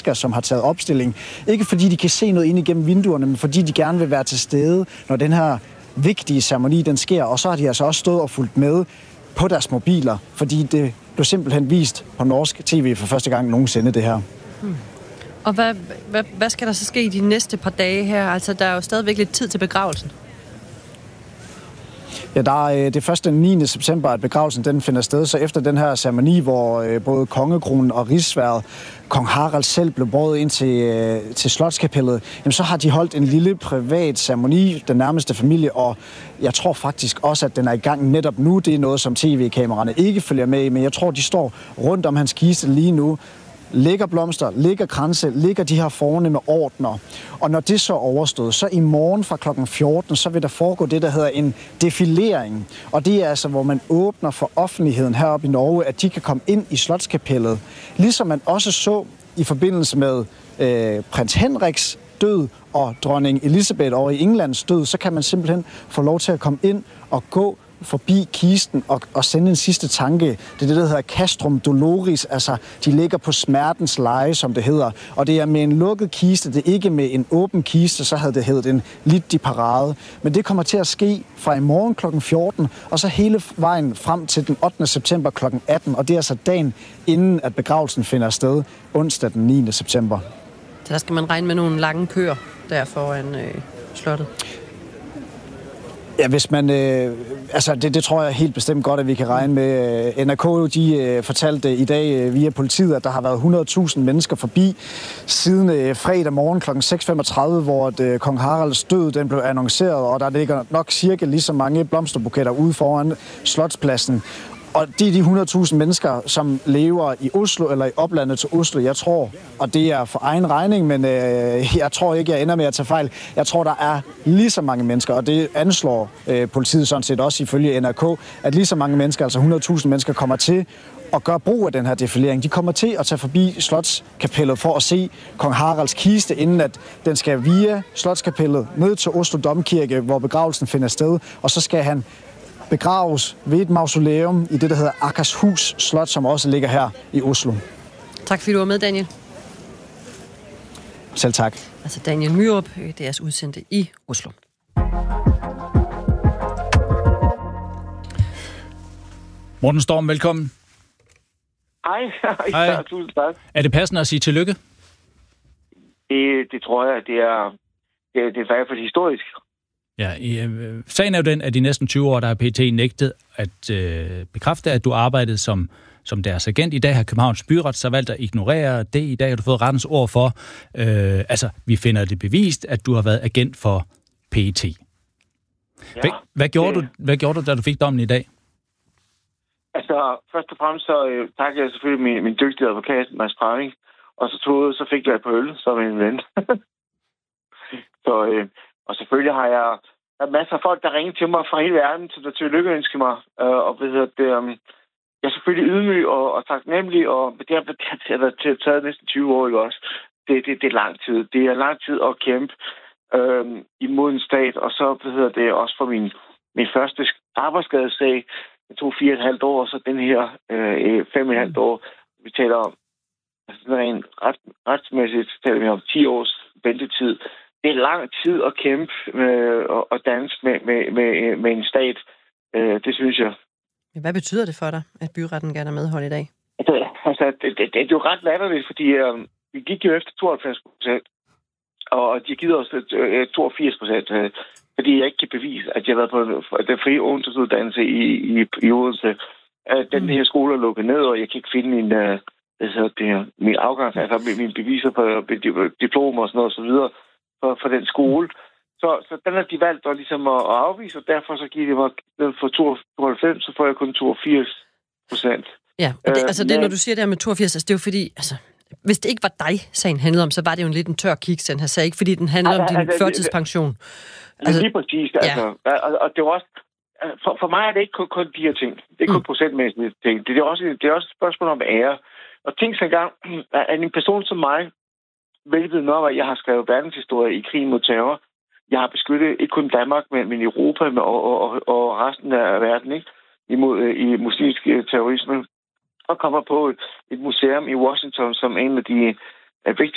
mennesker, som har taget opstilling. Ikke fordi de kan se noget ind igennem vinduerne, men fordi de gerne vil være til stede, når den her vigtige ceremoni, den sker. Og så har de altså også stået og fulgt med på deres mobiler, fordi det blev simpelthen vist på norsk tv for første gang nogensinde, det her. Og hvad skal der så ske i de næste par dage her? Altså, der er jo stadigvæk lidt tid til begravelsen. Ja, det er først den 9. september, at begravelsen den finder sted. Så efter den her ceremoni, hvor både kongekronen og rigsværet, kong Harald selv blev båret ind til Slotskapellet, jamen, så har de holdt en lille privat ceremoni, den nærmeste familie, og jeg tror faktisk også, at den er i gang netop nu. Det er noget, som tv-kameraerne ikke følger med i, men jeg tror, de står rundt om hans kiste lige nu. Ligger blomster, ligger kranse, ligger de her fornemme ordner. Og når det så er overstået, så i morgen fra kl. 14, så vil der foregå det, der hedder en defilering. Og det er altså, hvor man åbner for offentligheden heroppe i Norge, at de kan komme ind i Slotskapellet. Ligesom man også så i forbindelse med prins Henriks død og dronning Elisabeth over i Englands død, så kan man simpelthen få lov til at komme ind og gå forbi kisten og sende en sidste tanke. Det er det, der hedder castrum doloris, altså de ligger på smertens leje, som det hedder. Og det er med en lukket kiste, det er ikke med en åben kiste, så havde det heddet en lit di parade. Men det kommer til at ske fra i morgen kl. 14, og så hele vejen frem til den 8. september kl. 18, og det er altså dagen inden, at begravelsen finder sted, onsdag den 9. september. Så der skal man regne med nogle lange køer der foran slottet. Ja, hvis man... det tror jeg helt bestemt godt, at vi kan regne med. NRK, de fortalte i dag via politiet, at der har været 100.000 mennesker forbi siden fredag morgen kl. 6.35, hvor kong Haralds død den blev annonceret, og der ligger nok cirka lige så mange blomsterbuketter ude foran Slotspladsen. Og det er de 100.000 mennesker, som lever i Oslo, eller i oplandet til Oslo. Jeg tror, og det er for egen regning, men jeg tror ikke, jeg ender med at tage fejl. Jeg tror, der er lige så mange mennesker, og det anslår politiet sådan set også ifølge NRK, at lige så mange mennesker, altså 100.000 mennesker, kommer til at gøre brug af den her defilering. De kommer til at tage forbi Slotskapellet for at se kong Haralds kiste, inden at den skal via Slotskapellet ned til Oslo Domkirke, hvor begravelsen finder sted, og så skal han begraves ved et mausoleum i det, der hedder Akershus Slot, som også ligger her i Oslo. Tak fordi du var med, Daniel. Selv tak. Altså Daniel Myrup, DR's udsendte i Oslo. Morten Storm, velkommen. Hej. Hej. Tusind tak. Er det passende at sige tillykke? Det tror jeg, det er faktisk historisk. Ja, sagen er jo den, at i næsten 20 år, der har PET nægtet at bekræfte, at du arbejdede som deres agent. I dag har Københavns Byret så valgt at ignorere det. I dag har du fået rettens ord for. Vi finder det bevist, at du har været agent for PET. Ja, hvad gjorde du, da du fik dommen i dag? Altså, først og fremmest så takker jeg selvfølgelig min dygtige advokat, Mads Praving, og så fik jeg et par øl som en ven. Og selvfølgelig har jeg masser af folk, der ringer til mig fra hele verden til lykkeønske mig. Jeg er selvfølgelig ydmyg og taknemmelig, og det har taget næsten 20 år, ikke også? Det er lang tid. Det er lang tid at kæmpe imod en stat, og så det også for min første arbejdsskadesag. Det tog 4,5 år, og så den her 5,5 år. Vi taler om, altså rent retsmæssigt taler vi om 10 års ventetid. Det er lang tid at kæmpe og danse med en stat. Det synes jeg. Hvad betyder det for dig, at byretten gerne er medhold i dag? Det er jo ret latterligt, fordi vi gik jo efter 92%, og de har givet os 82%, fordi jeg ikke kan bevise, at jeg har været på den frie ungdomsuddannelse i Odense. Den her skole er lukket ned, og jeg kan ikke finde min afgang, altså mine beviser på diplom og sådan noget og så videre for den skole. Så den har de valgt at, ligesom at afvise, og derfor så giver de mig for 92, så får jeg kun 82%. Ja, og det, når du siger det her med 82, altså det er jo fordi, hvis det ikke var dig, sagen handlede om, så var det jo en lidt en tør kiks, den her sag, ikke fordi den handler om din førtidspension. Lige præcis, og det er også, for mig er det ikke kun de her ting. Det er kun procentmæssige ting. Det er også et spørgsmål om ære. Og tænk så engang, at en person som mig, velvidende nok, at jeg har skrevet verdenshistorie i krigen mod terror. Jeg har beskyttet ikke kun Danmark, men Europa og resten af verden, ikke? Imod i muslimsk terrorisme. Og kommer på et museum i Washington som en af de vigtigste